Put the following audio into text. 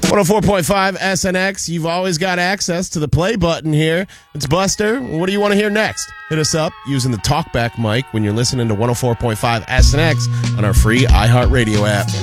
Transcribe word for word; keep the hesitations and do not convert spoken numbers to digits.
one oh four point five S N X. You've always got access to the play button here. It's Buster. What do you want to hear next? Hit us up using the talkback mic when you're listening to one oh four point five S N X on our free iHeartRadio app.